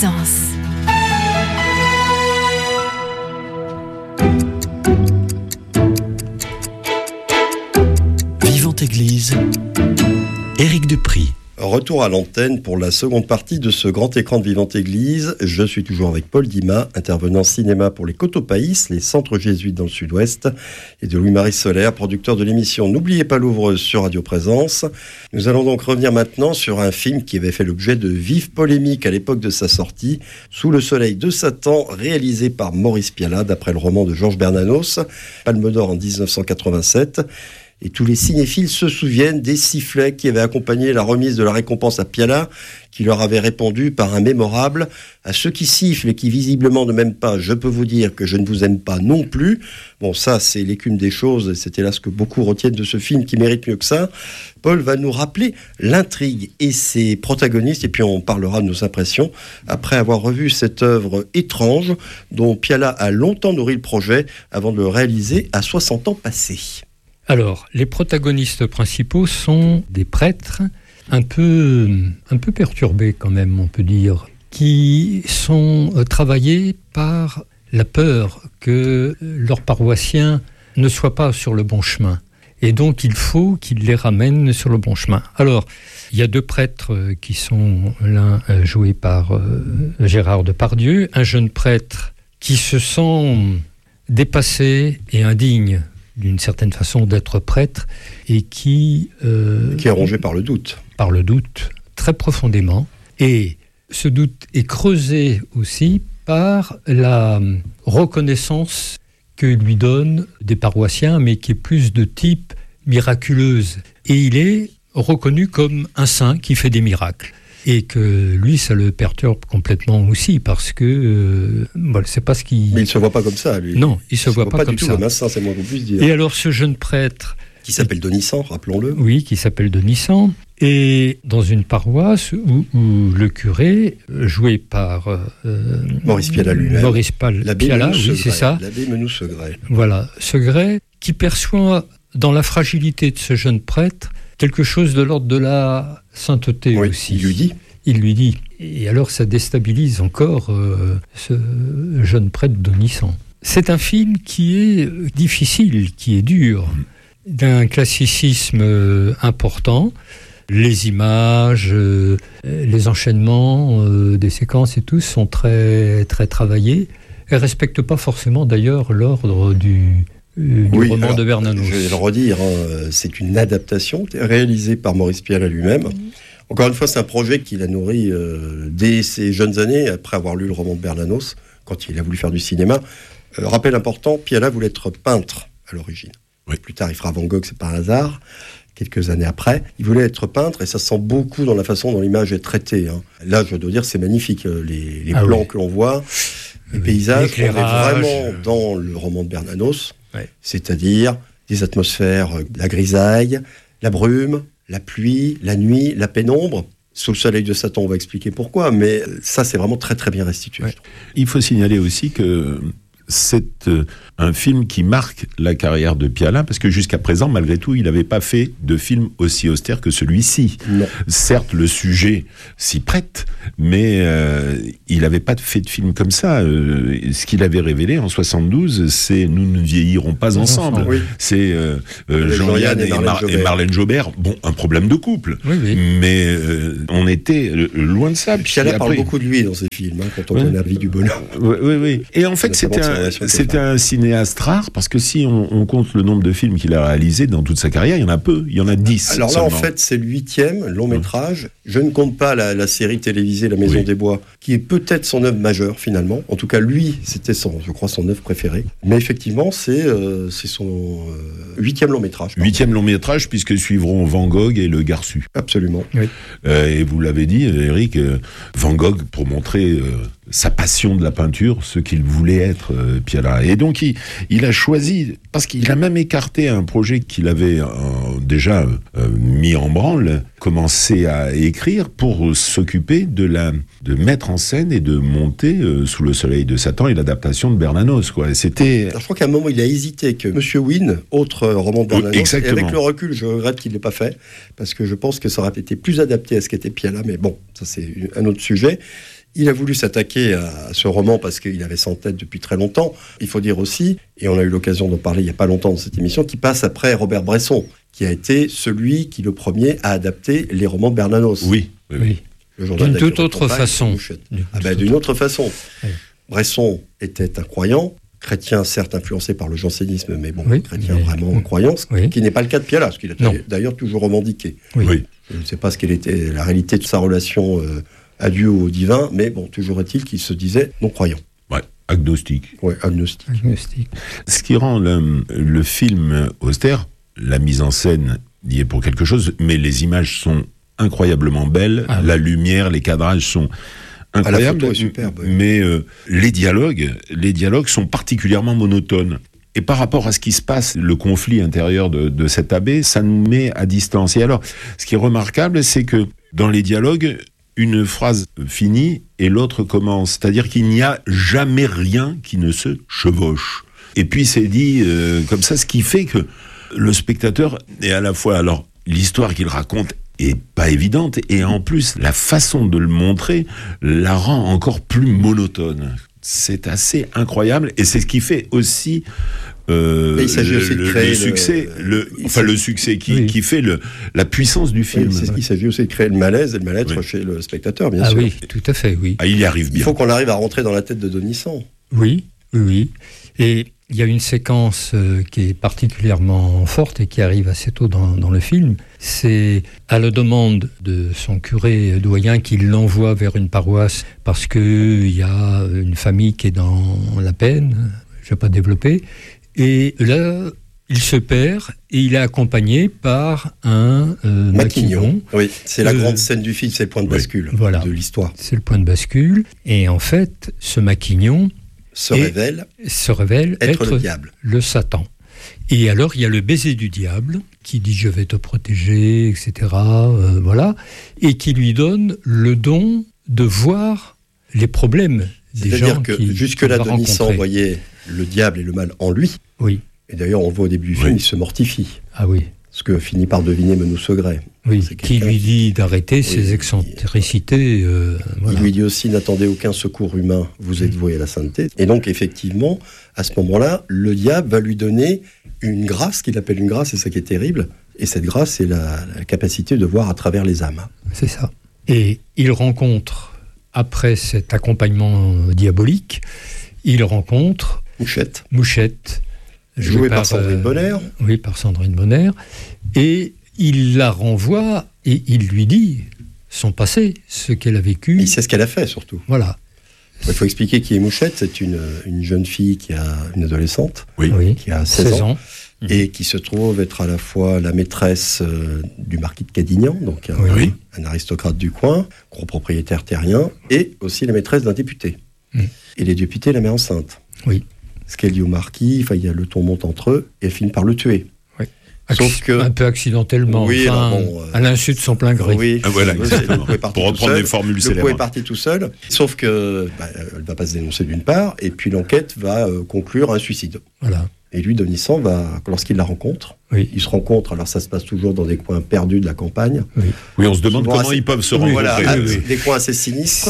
Présence. Vivante Église, Éric Dupry. Retour à l'antenne pour la seconde partie de ce grand écran de Vivante Église. Je suis toujours avec Paul Dimas, intervenant cinéma pour les Cotopaïs, les centres jésuites dans le sud-ouest, et de Louis-Marie Solaire, producteur de l'émission N'oubliez pas l'ouvreuse sur Radio Présence. Nous allons donc revenir maintenant sur un film qui avait fait l'objet de vives polémiques à l'époque de sa sortie, Sous le soleil de Satan, réalisé par Maurice Pialat, d'après le roman de Georges Bernanos, Palme d'Or en 1987. Et tous les cinéphiles se souviennent des sifflets qui avaient accompagné la remise de la récompense à Pialat, qui leur avait répondu par un mémorable « À ceux qui sifflent et qui visiblement ne m'aiment pas, je peux vous dire que je ne vous aime pas non plus ». Bon, ça, c'est l'écume des choses, et c'était là ce que beaucoup retiennent de ce film qui mérite mieux que ça. Paul va nous rappeler l'intrigue et ses protagonistes, et puis on parlera de nos impressions, après avoir revu cette œuvre étrange, dont Pialat a longtemps nourri le projet, avant de le réaliser à 60 ans passés. Alors, les protagonistes principaux sont des prêtres un peu perturbés quand même, on peut dire, qui sont travaillés par la peur que leurs paroissiens ne soient pas sur le bon chemin. Et donc, il faut qu'ils les ramènent sur le bon chemin. Alors, il y a deux prêtres qui sont l'un joué par Gérard Depardieu, un jeune prêtre qui se sent dépassé et indigne d'une certaine façon d'être prêtre et qui est rongé par le doute. Par le doute, très profondément. Et ce doute est creusé aussi par la reconnaissance que lui donnent des paroissiens, mais qui est plus de type miraculeuse. Et il est reconnu comme un saint qui fait des miracles. Et que lui, ça le perturbe complètement aussi, parce que c'est pas ce qu'il... Mais il se voit pas comme ça, lui. Non, il se voit pas comme du tout ça. Comme un saint, c'est moins qu'on puisse dire. Et alors, ce jeune prêtre... Qui s'appelle Donisan, rappelons-le. Oui, qui s'appelle Donisan, et dans une paroisse où le curé, joué par... Maurice Pialat lui-même. Maurice Pialat, oui, c'est ça. L'abbé Menou-Segret. Voilà, Segret, qui perçoit dans la fragilité de ce jeune prêtre quelque chose de l'ordre de la sainteté aussi. Il lui dit. Et alors ça déstabilise encore ce jeune prêtre Donisan. C'est un film qui est difficile, qui est dur, d'un classicisme important. Les images, les enchaînements des séquences et tout sont très, très travaillés. Elles ne respectent pas forcément d'ailleurs l'ordre du roman de Bernanos. Je vais le redire, c'est une adaptation réalisée par Maurice Pialat lui-même. Encore une fois, c'est un projet qu'il a nourri dès ses jeunes années, après avoir lu le roman de Bernanos, quand il a voulu faire du cinéma. Rappel important, Pialat voulait être peintre à l'origine. Oui. Plus tard, il fera Van Gogh, c'est par hasard. Quelques années après, il voulait être peintre, et ça se sent beaucoup dans la façon dont l'image est traitée. Là, je dois dire, c'est magnifique, les plans que l'on voit, les paysages. On est vraiment dans le roman de Bernanos. C'est-à-dire des atmosphères, la grisaille, la brume, la pluie, la nuit, la pénombre. Sous le soleil de Satan, on va expliquer pourquoi, mais ça, c'est vraiment très très bien restitué. Ouais. Il faut signaler aussi que c'est un film qui marque la carrière de Pialat, parce que jusqu'à présent, malgré tout, il n'avait pas fait de film aussi austère que celui-ci. Non. Certes, le sujet s'y prête, mais il n'avait pas fait de film comme ça. Ce qu'il avait révélé en 72, c'est « Nous ne vieillirons pas ensemble ». Oui. C'est Jean-Yann et Marlène Jobert. Bon, un problème de couple, mais on était loin de ça. Pialat parle beaucoup de lui dans ses films, quand on connaît La vie du bonheur. Oui. Et en fait, c'était un cinéaste rare, parce que si on compte le nombre de films qu'il a réalisés dans toute sa carrière, il y en a peu, il y en a 10. Alors là, seulement. En fait, c'est le 8e long métrage. Je ne compte pas la série télévisée La Maison des Bois, qui est peut-être son œuvre majeure, finalement. En tout cas, lui, c'était je crois, son œuvre préférée. Mais effectivement, c'est son 8e long métrage. 8e long métrage, puisque suivront Van Gogh et Le Garçu. Absolument. Oui. Et vous l'avez dit, Éric, Van Gogh, pour montrer sa passion de la peinture, ce qu'il voulait être, Pialat. Et donc, il a choisi, parce qu'il a même écarté un projet qu'il avait déjà mis en branle, commencé à écrire pour s'occuper de mettre en scène et de monter Sous le soleil de Satan et l'adaptation de Bernanos, quoi. C'était... Alors, je crois qu'à un moment, il a hésité que Monsieur Wynne, autre roman de Bernanos, et avec le recul, je regrette qu'il ne l'ait pas fait, parce que je pense que ça aurait été plus adapté à ce qu'était Pialat, mais bon, ça c'est un autre sujet. Il a voulu s'attaquer à ce roman parce qu'il avait ça en tête depuis très longtemps. Il faut dire aussi, et on a eu l'occasion d'en parler il n'y a pas longtemps dans cette émission, qu'il passe après Robert Bresson, qui a été celui qui, le premier, a adapté les romans de Bernanos. Oui. D'une toute autre façon. D'une autre façon. Oui. Bresson était un croyant, chrétien certes influencé par le jansénisme, mais chrétien vraiment croyant, qui n'est pas le cas de Pialat, ce qu'il a d'ailleurs toujours revendiqué. Oui. Je ne sais pas ce qu'elle était la réalité de sa relation à Dieu ou au divin, mais bon, toujours est-il qu'il se disait non-croyant. Agnostique. Agnostique. Ce qui rend le film austère, la mise en scène y est pour quelque chose, mais les images sont incroyablement belles, la lumière, les cadrages sont incroyables, la photo est superbe, mais les dialogues sont particulièrement monotones. Et par rapport à ce qui se passe, le conflit intérieur de cet abbé, ça nous met à distance. Et alors, ce qui est remarquable, c'est que dans les dialogues, une phrase finit et l'autre commence. C'est-à-dire qu'il n'y a jamais rien qui ne se chevauche. Et puis c'est dit comme ça, ce qui fait que le spectateur est à la fois... Alors, l'histoire qu'il raconte est pas évidente, et en plus, la façon de le montrer la rend encore plus monotone. C'est assez incroyable, et c'est ce qui fait aussi il s'agit aussi de créer le succès, le succès qui fait la puissance du film. Il s'agit aussi de créer le malaise et le mal-être chez le spectateur, bien sûr. Ah oui, tout à fait, oui. Il y arrive bien. Il faut qu'on arrive à rentrer dans la tête de Denisant. Oui. Et il y a une séquence qui est particulièrement forte et qui arrive assez tôt dans le film. C'est à la demande de son curé doyen qu'il l'envoie vers une paroisse parce qu'il y a une famille qui est dans la peine. Je ne vais pas développer. Et là, il se perd et il est accompagné par un maquignon. Oui, c'est la grande scène du film, c'est le point de bascule de l'histoire. C'est le point de bascule. Et en fait, ce maquignon se révèle être le diable, le Satan. Et alors, il y a le baiser du diable qui dit « je vais te protéger », etc. Et qui lui donne le don de voir les problèmes des gens. C'est-à-dire que jusque-là, Denisant voyait le diable et le mal en lui. Oui. Et d'ailleurs, on le voit au début du film, il se mortifie. Ah oui. Ce que finit par deviner Menou Segret. Oui, qui lui dit d'arrêter ses excentricités. Il lui dit aussi, n'attendez aucun secours humain, vous êtes voué à la sainteté. Et donc, effectivement, à ce moment-là, le diable va lui donner une grâce, qu'il appelle une grâce, c'est ça qui est terrible. Et cette grâce, c'est la capacité de voir à travers les âmes. C'est ça. Et il rencontre, après cet accompagnement diabolique, il rencontre... Mouchette. Jouée par Sandrine Bonner. Oui, par Sandrine Bonner. Et il la renvoie et il lui dit son passé, ce qu'elle a vécu. Il sait ce qu'elle a fait, surtout. Voilà. Il faut expliquer qui est Mouchette. C'est une jeune fille qui a une adolescente, qui a 16 ans. Et qui se trouve être à la fois la maîtresse du marquis de Cadignan, donc un aristocrate du coin, gros propriétaire terrien, et aussi la maîtresse d'un député. Et les députés la met enceinte. Oui. Ce qu'elle dit au marquis, le ton monte entre eux, et elle finit par le tuer. Oui. Sauf que... Un peu accidentellement, à l'insu de son plein gré. Oui, exactement. Pour reprendre des formules célèbres. Le coup est parti tout seul, sauf que elle ne va pas se dénoncer d'une part, et puis l'enquête va conclure un suicide. Voilà. Et lui, Denisant, lorsqu'il la rencontre, il se rencontre, alors ça se passe toujours dans des coins perdus de la campagne. Oui, on se demande comment ils peuvent se rencontrer. Des coins assez sinistres,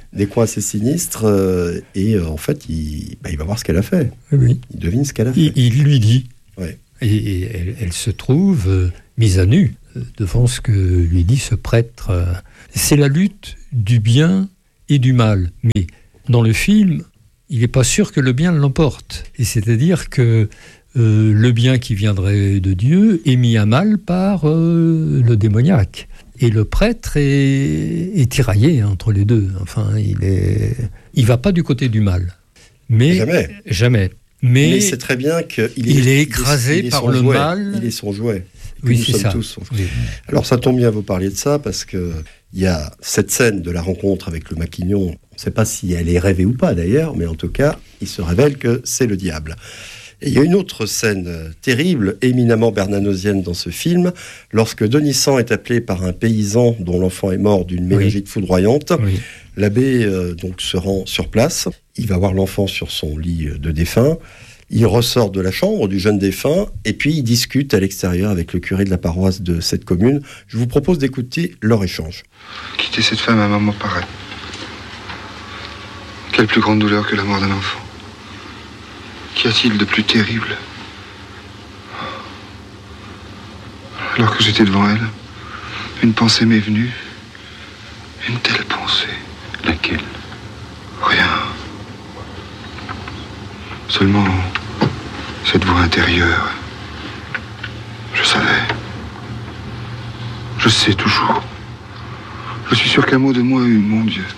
et en fait, il va voir ce qu'elle a fait. Oui. Il devine ce qu'elle a fait. Il lui dit. Et elle se trouve mise à nu devant ce que lui dit ce prêtre. C'est la lutte du bien et du mal. Mais dans le film, il n'est pas sûr que le bien l'emporte. Et c'est-à-dire que le bien qui viendrait de Dieu est mis à mal par le démoniaque. Et le prêtre est tiraillé entre les deux. Enfin, il va pas du côté du mal. Mais jamais. Mais c'est très bien qu'il est écrasé par le mal. Il est son jouet. Oui, c'est ça. Alors ça tombe bien, vous parliez de ça, parce que il y a cette scène de la rencontre avec le maquignon. On ne sait pas si elle est rêvée ou pas d'ailleurs, mais en tout cas, il se révèle que c'est le diable. Et il y a une autre scène terrible, éminemment bernanosienne dans ce film, lorsque Denisant est appelé par un paysan dont l'enfant est mort d'une méningite foudroyante. L'abbé donc se rend sur place, il va voir l'enfant sur son lit de défunt, il ressort de la chambre du jeune défunt, et puis il discute à l'extérieur avec le curé de la paroisse de cette commune. Je vous propose d'écouter leur échange. Quitter cette femme à un moment pareil. Quelle plus grande douleur que la mort d'un enfant? Qu'y a-t-il de plus terrible? Alors que j'étais devant elle, une pensée m'est venue. Une telle pensée. Laquelle? Rien. Seulement cette voix intérieure. Je savais. Je sais toujours. Je suis sûr qu'un mot de moi eut, mon Dieu,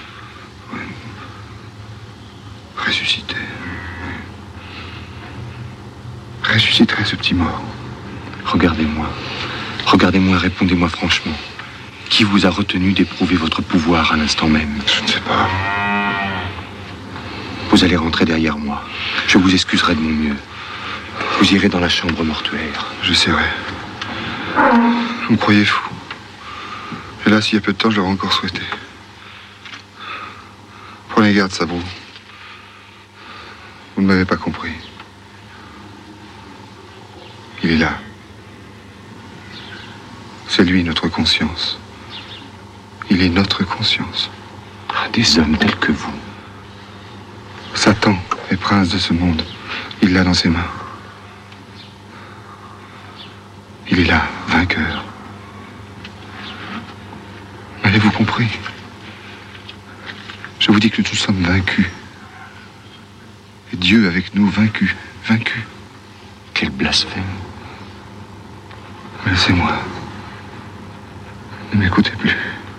ressuscité. Ressusciterait ce petit mort. Regardez-moi. Regardez-moi et répondez-moi franchement. Qui vous a retenu d'éprouver votre pouvoir à l'instant même? Je ne sais pas. Vous allez rentrer derrière moi. Je vous excuserai de mon mieux. Vous irez dans la chambre mortuaire. J'essaierai. Vous me croyez fou. Hélas, il y a peu de temps, je l'aurais encore souhaité. Prenez garde, Sabro. Vous ne m'avez pas compris. Il est là. C'est lui, notre conscience. Il est notre conscience. Des hommes tels que vous. Satan est prince de ce monde. Il l'a dans ses mains. Il est là, vainqueur. Avez-vous compris? Je vous dis que nous sommes vaincus. Et Dieu avec nous, vaincu. Vaincu. Quel blasphème. Laissez-moi. Ne m'écoutez plus.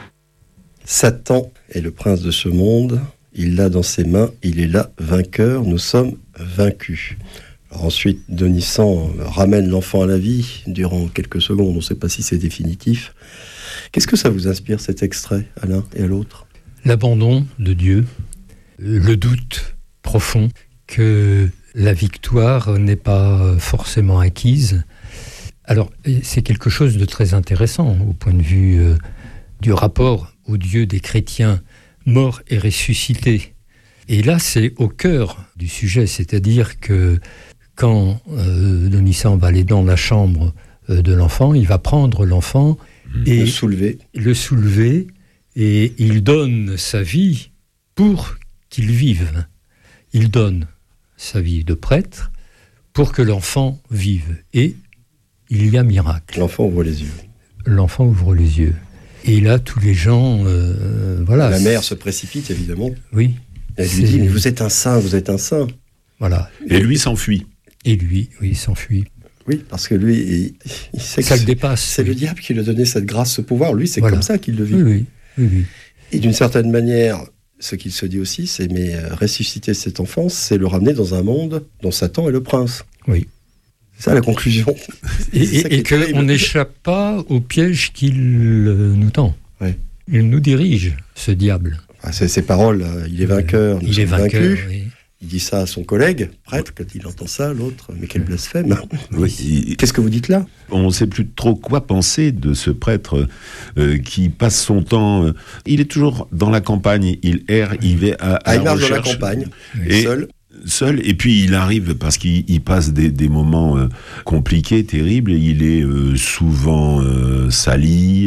Satan est le prince de ce monde. Il l'a dans ses mains. Il est là, vainqueur. Nous sommes vaincus. Alors ensuite, Denisant ramène l'enfant à la vie durant quelques secondes. On ne sait pas si c'est définitif. Qu'est-ce que ça vous inspire, cet extrait, à l'un et à l'autre? L'abandon de Dieu, le doute profond que la victoire n'est pas forcément acquise. Alors, c'est quelque chose de très intéressant au point de vue du rapport au Dieu des chrétiens morts et ressuscités. Et là, c'est au cœur du sujet, c'est-à-dire que quand Denisant va aller dans la chambre de l'enfant, il va prendre l'enfant et le soulever, et il donne sa vie pour qu'il vive. Il donne sa vie de prêtre pour que l'enfant vive. Et il y a miracle. L'enfant ouvre les yeux. L'enfant ouvre les yeux. Et là, tous les gens... voilà. La mère se précipite, évidemment. Oui. Elle lui dit, mais vous êtes un saint, vous êtes un saint. Voilà. Et lui s'enfuit. Et lui, oui, il s'enfuit. Oui, parce que lui, il sait ça que le dépasse. C'est le diable qui lui a donné cette grâce, ce pouvoir. Lui, c'est comme ça qu'il le vit. Oui. Et d'une certaine manière, ce qu'il se dit aussi, c'est mais ressusciter cet enfant, c'est le ramener dans un monde dont Satan est le prince. Oui. C'est ça la conclusion. Et qu'on n'échappe pas au piège qu'il nous tend. Oui. Il nous dirige, ce diable. Enfin, c'est ses paroles, il est vainqueur, nous sommes vaincus. Oui. Il dit ça à son collègue, prêtre, quand il entend ça, l'autre, mais quel blasphème. Oui. Qu'est-ce que vous dites là? On ne sait plus trop quoi penser de ce prêtre qui passe son temps... il est toujours dans la campagne, il erre, il va à il la marche recherche. dans la campagne, et seul. Et puis il arrive, parce qu'il passe des moments compliqués, terribles, et il est souvent sali,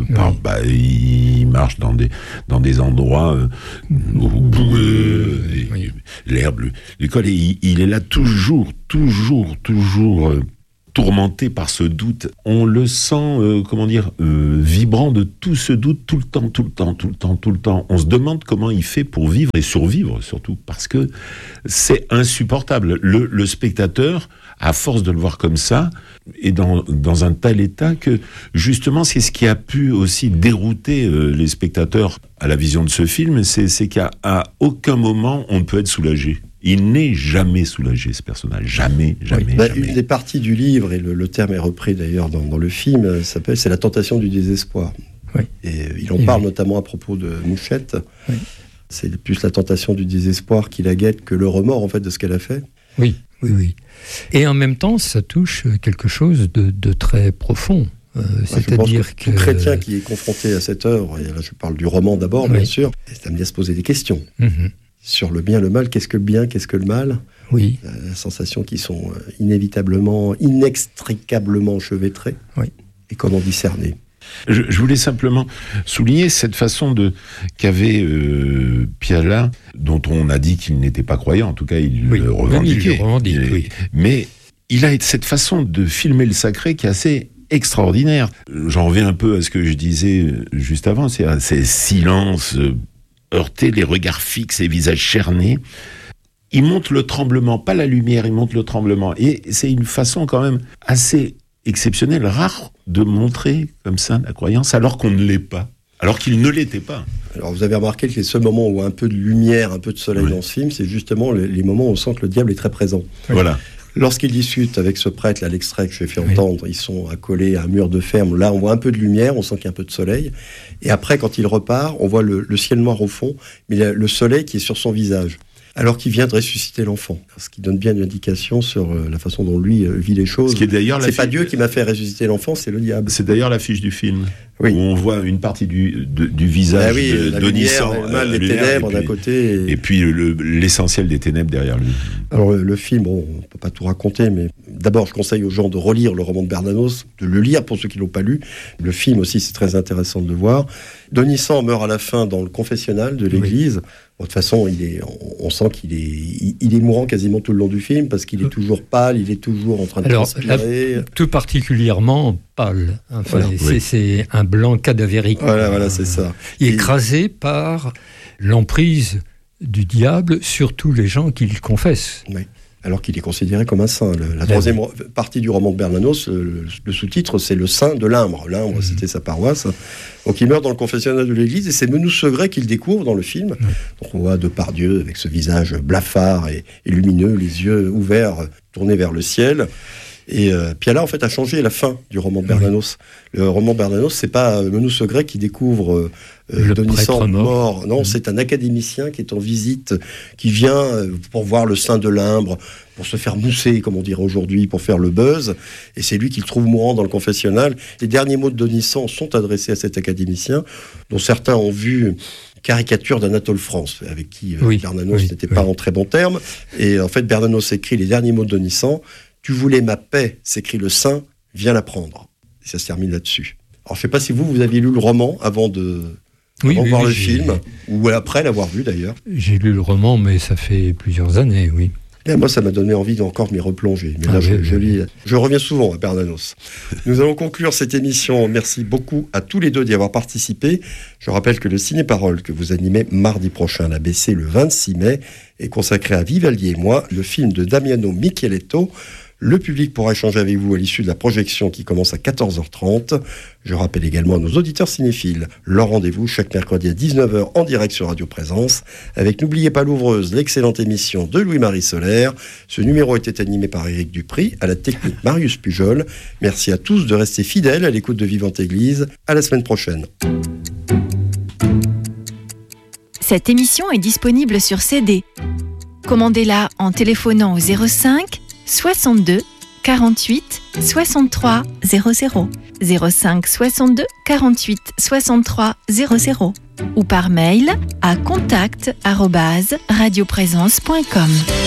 il marche dans des endroits boueux, l'herbe, l'école, et il est là toujours tourmenté par ce doute. On le sent, vibrant de tout ce doute tout le temps. On se demande comment il fait pour vivre et survivre, surtout, parce que c'est insupportable. Le spectateur, à force de le voir comme ça, est dans un tel état que, justement, c'est ce qui a pu aussi dérouter les spectateurs à la vision de ce film, c'est qu'à aucun moment on ne peut être soulagé. Il n'est jamais soulagé, ce personnage. Jamais. Une des parties du livre, et le terme est repris d'ailleurs dans le film, c'est la tentation du désespoir. Oui. Et il en parle notamment à propos de Mouchette. Oui. C'est plus la tentation du désespoir qui la guette que le remords, en fait, de ce qu'elle a fait. Oui. Et en même temps, ça touche quelque chose de très profond. C'est-à-dire que tout chrétien qui est confronté à cette œuvre, et là je parle du roman d'abord, bien sûr, est amené à se poser des questions. Mm-hmm. Sur le bien, le mal, qu'est-ce que le bien, qu'est-ce que le mal? Oui. Sensations qui sont inévitablement, inextricablement enchevêtrées. Oui. Et comment discerner? Je voulais simplement souligner cette façon qu'avait Piala, dont on a dit qu'il n'était pas croyant, en tout cas il le revendiquait. Oui. Mais il a cette façon de filmer le sacré qui est assez extraordinaire. J'en reviens un peu à ce que je disais juste avant, c'est à ces silences heurtés, les regards fixes, les visages cernés. Il monte le tremblement, pas la lumière, il monte le tremblement. Et c'est une façon quand même assez exceptionnelle, rare, de montrer comme ça la croyance, alors qu'on ne l'est pas, alors qu'il ne l'était pas. Alors vous avez remarqué que les seuls moments où un peu de lumière, un peu de soleil dans ce film, c'est justement les moments où on sent que le diable est très présent. Voilà. Lorsqu'il discute avec ce prêtre, là, l'extrait que j'ai fait entendre, ils sont accolés à un mur de ferme. Là, on voit un peu de lumière, on sent qu'il y a un peu de soleil. Et après, quand il repart, on voit le ciel noir au fond, mais le soleil qui est sur son visage. Alors qu'il vient de ressusciter l'enfant. Ce qui donne bien une indication sur la façon dont lui vit les choses. Ce qui est d'ailleurs c'est pas Dieu qui m'a fait ressusciter l'enfant, c'est le diable. C'est d'ailleurs l'affiche du film, où on voit une partie du visage d'Onissan, le mal, les ténèbres d'un côté. Et puis l'essentiel des ténèbres derrière lui. Alors le film, on ne peut pas tout raconter, mais d'abord je conseille aux gens de relire le roman de Bernanos, de le lire pour ceux qui ne l'ont pas lu. Le film aussi, c'est très intéressant de le voir. D'Onissan meurt à la fin dans le confessionnal de l'église. Bon, de toute façon, on sent qu'il est mourant quasiment tout le long du film, parce qu'il est toujours pâle, il est toujours en train de transpirer. Tout particulièrement pâle. Enfin, c'est un blanc cadavérique. Voilà, c'est ça. Écrasé par l'emprise du diable sur tous les gens qu'il confesse. Oui. Alors qu'il est considéré comme un saint. La troisième partie du roman de Bernanos, le sous-titre, c'est le saint de Limbre. Limbre, c'était sa paroisse. Donc il meurt dans le confessionnal de l'église, et c'est Menous Segret qu'il découvre dans le film. Donc on voit Depardieu avec ce visage blafard et lumineux, les yeux ouverts, tournés vers le ciel. Et Piala, en fait, a changé la fin du roman de Bernanos. Le roman de Bernanos, c'est pas Menous Segret qui découvre D'Onissan mort. Non, c'est un académicien qui est en visite, qui vient pour voir le saint de Limbre, pour se faire mousser, comme on dirait aujourd'hui, pour faire le buzz. Et c'est lui qui le trouve mourant dans le confessionnal. Les derniers mots de D'Onissan sont adressés à cet académicien, dont certains ont vu caricature d'Anatole France, avec qui Bernanos n'était pas en très bons termes. Et en fait, Bernanos écrit les derniers mots de D'Onissan. « Tu voulais ma paix », s'écrit le saint, « viens la prendre ». Et ça se termine là-dessus. Alors, je ne sais pas si vous aviez lu le roman avant de voir le film, ou après l'avoir vu d'ailleurs. J'ai lu le roman, mais ça fait plusieurs années, oui. Et moi, ça m'a donné envie d'encore m'y replonger. Mais là, je reviens souvent à Bernanos. Nous allons conclure cette émission. Merci beaucoup à tous les deux d'y avoir participé. Je rappelle que le Ciné-Parole que vous animez mardi prochain à l'ABC le 26 mai est consacré à Vivaldi et moi, le film de Damiano Micheletto. Le public pourra échanger avec vous à l'issue de la projection qui commence à 14h30. Je rappelle également à nos auditeurs cinéphiles leur rendez-vous chaque mercredi à 19h en direct sur Radio Présence avec N'oubliez pas l'ouvreuse, l'excellente émission de Louis-Marie Solaire. Ce numéro était animé par Éric Dupry, à la technique Marius Pujol. Merci à tous de rester fidèles à l'écoute de Vivante Église. À la semaine prochaine. Cette émission est disponible sur CD. Commandez-la en téléphonant au 05 62 48 63 00 05 62 48 63 00 ou par mail à contact@radioprésence.com.